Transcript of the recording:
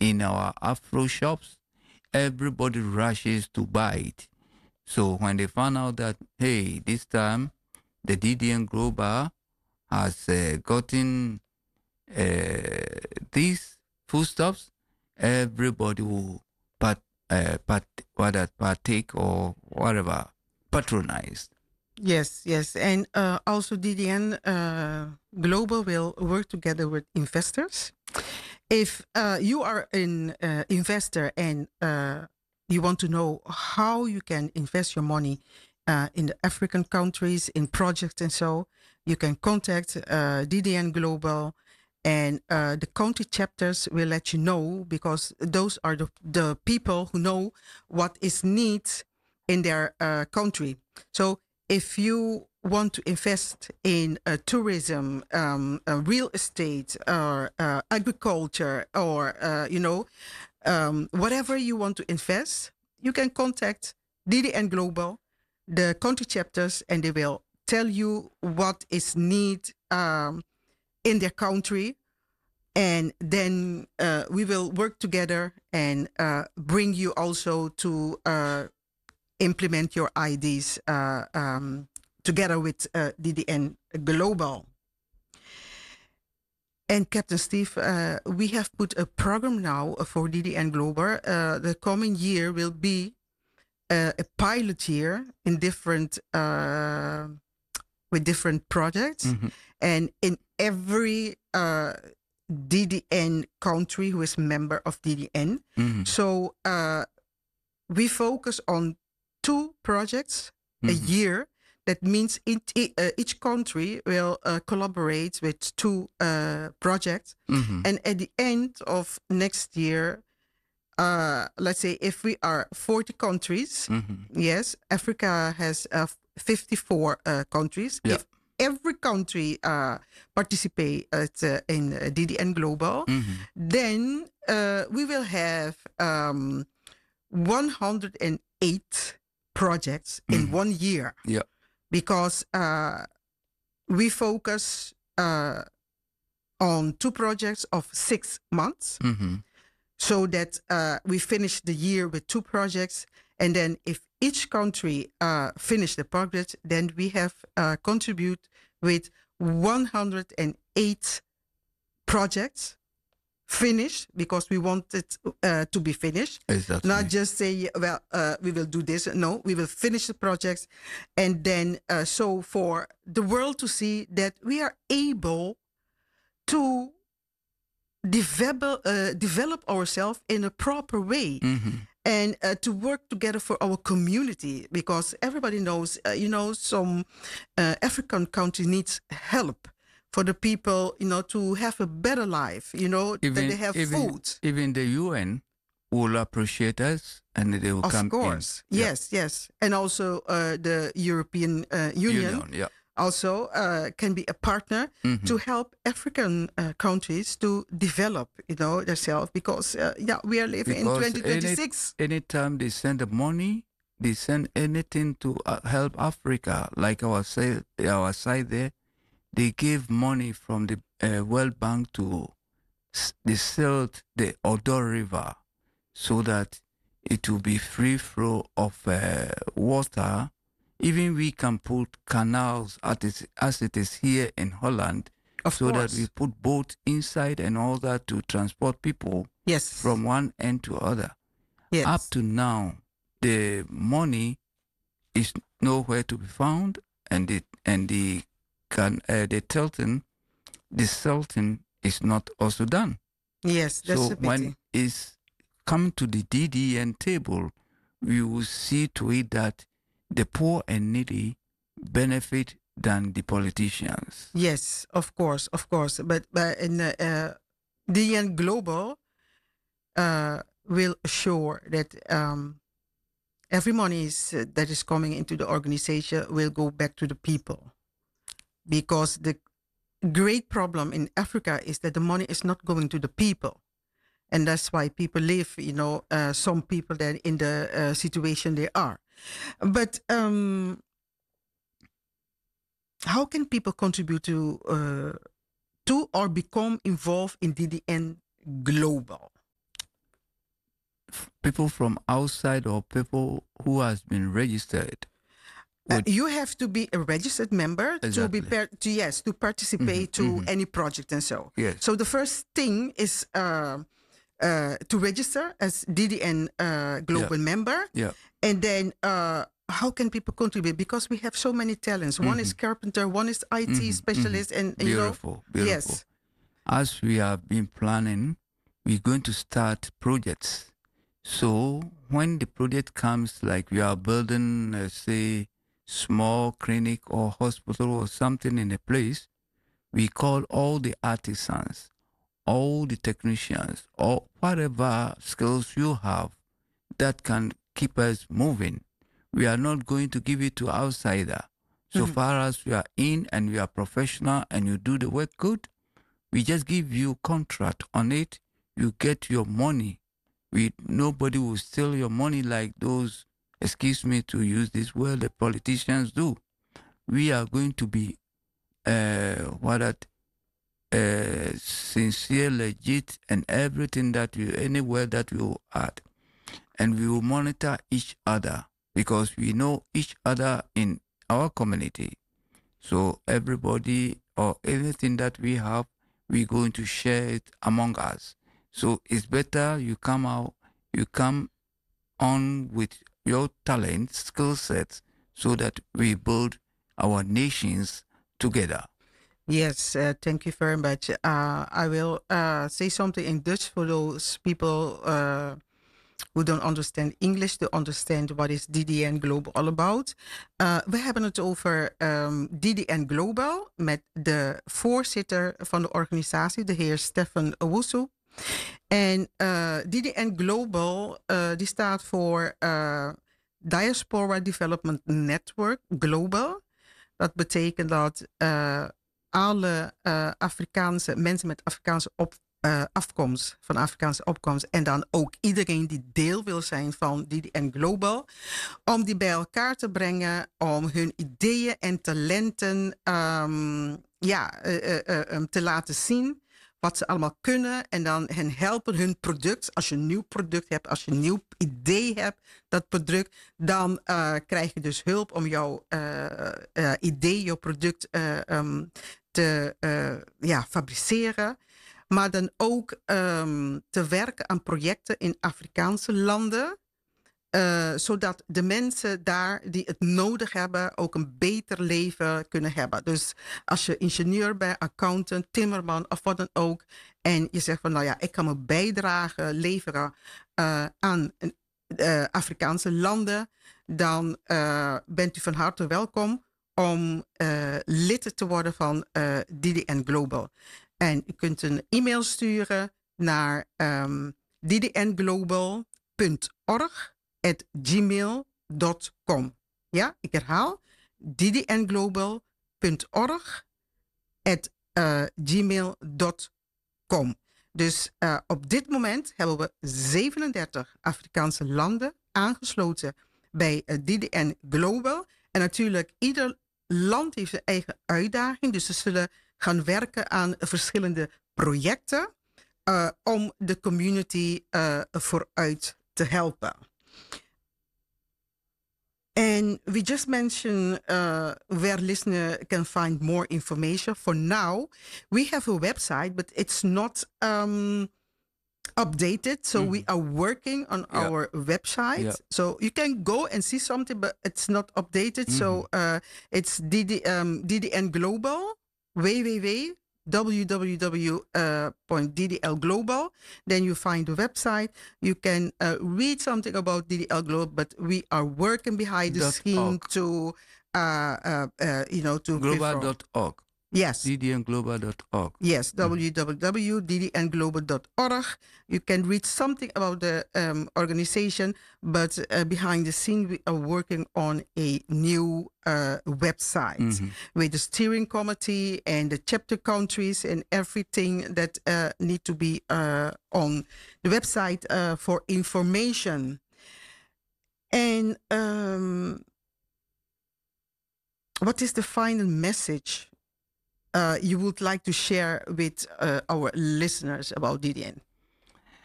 in our Afro shops, everybody rushes to buy it. So when they found out that, hey, this time the DDN Global has gotten these foodstuffs, everybody will partake or whatever, patronize. Yes, yes. And also DDN Global will work together with investors. If you are an investor and you want to know how you can invest your money in the African countries, in projects and so, you can contact DDN Global, and the country chapters will let you know, because those are the people who know what is needs in their country. So if you want to invest in tourism, real estate, or agriculture, or whatever you want to invest, you can contact DDN Global, the country chapters, and they will tell you what is need in their country. And then we will work together and bring you also to implement your IDs together with DDN Global. And Captain Steve, we have put a program now for DDN Global. The coming year will be a pilot year in different with different projects, and in every DDN country who is member of DDN. So we focus on 2 projects a year. That means each country will collaborate with 2 projects. And at the end of next year, let's say if we are 40 countries, yes, Africa has 54 countries. Yeah. If every country participate in DDN Global, then we will have 108 projects in 1 year. Yeah. Because we focus on 2 projects of 6 months, so that we finish the year with 2 projects. And then if each country finish the project, then we have contribute with 108 projects finished, because we want it to be finished. Exactly. Not just say, well, we will do this. No, we will finish the projects. And then so for the world to see that we are able to develop ourselves in a proper way. And to work together for our community, because everybody knows, some African country needs help for the people, to have a better life, that they have food. Even the UN will appreciate us, and they will come in. Of course, yes, yes. And also the European Union also can be a partner to help African countries to develop, themselves, because we are living in 2026. Anytime they send the money, they send anything to help Africa, like our side there. They gave money from the World Bank to they sealed the Odo River so that it will be free flow of water. Even we can put canals as it is here in Holland, so that we put boats inside and all that to transport people from one end to other. Yes. Up to now, the money is nowhere to be found, and the Sultan is not also done. Yes, that's so a pity. When it's come to the DDN table, we will see to it that the poor and needy benefit than the politicians. Yes, of course. But in DDN Global will assure that every money that is coming into the organization will go back to the people. Because the great problem in Africa is that the money is not going to the people. And that's why people live, some people that in the situation they are. But how can people contribute to or become involved in DDN Global? people from outside or people who has been registered. You have to be a registered member to be Exactly. to participate to any project and so. Yes. So the first thing is to register as DDN Global member, Yeah. and then how can people contribute? Because we have so many talents. One is carpenter, one is IT specialist, and Beautiful. yes. As we have been planning, we're going to start projects. So when the project comes, like we are building, say, small clinic or hospital or something in a place, we call all the artisans, all the technicians, or whatever skills you have that can keep us moving. We are not going to give it to outsider. So far as we are in and we are professional and you do the work good, we just give you contract on it. You get your money. Nobody will steal your money like those, excuse me to use this word, the politicians do. We are going to be sincere, legit, and everything that you, anywhere that you add. And we will monitor each other because we know each other in our community. So everybody or anything that we have, we're going to share it among us. So it's better you come out, you come on with your talent, skill sets, so that we build our nations together. Yes, thank you very much. I will say something in Dutch for those people who don't understand English to understand what is DDN Global all about. We hebben het over DDN Global met de voorzitter van de organisatie, de heer Stefan Owusu. En DDN Global, die staat voor Diaspora Development Network Global. Dat betekent dat alle Afrikaanse mensen met Afrikaanse afkomst, van Afrikaanse opkomst, en dan ook iedereen die deel wil zijn van DDN Global, om die bij elkaar te brengen, om hun ideeën en talenten te laten zien. Wat ze allemaal kunnen en dan hen helpen hun product. Als je een nieuw product hebt, als je een nieuw idee hebt, dat product, dan krijg je dus hulp om jouw idee, jouw product te fabriceren. Maar dan ook te werken aan projecten in Afrikaanse landen. Zodat de mensen daar die het nodig hebben ook een beter leven kunnen hebben. Dus als je ingenieur bent, accountant, timmerman of wat dan ook. En je zegt van nou ja, ik kan mijn bijdrage leveren aan Afrikaanse landen. Dan bent u van harte welkom om lid te worden van DDN Global. En u kunt een e-mail sturen naar ddnglobal.org@gmail.com. Ja, ik herhaal. ddnglobal.org@gmail.com. Dus op dit moment hebben we 37 Afrikaanse landen aangesloten bij DDN Global. En natuurlijk, ieder land heeft zijn eigen uitdaging. Dus ze zullen gaan werken aan verschillende projecten om de community vooruit te helpen. And we just mentioned where listener can find more information. For now, we have a website, but it's not updated. So we are working on our website. Yeah. So you can go and see something, but it's not updated. So it's DDN Global, www.ddl Global. Then you find the website. You can read something about DDL Global, but we are working behind the scene to, to global.org. Yes. ddnglobal.org. Yes, www.ddnglobal.org. You can read something about the organization, but behind the scene, we are working on a new website with the steering committee and the chapter countries and everything that need to be on the website for information. And what is the final message you would like to share with our listeners about DDN?